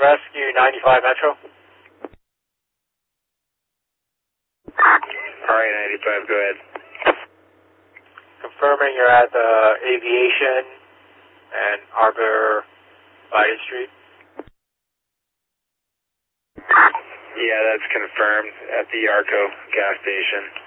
Rescue 95 Metro. Alright, 95, go ahead. Confirming you're at the Aviation and Arbor Biden Street. Yeah, that's confirmed at the Arco gas station.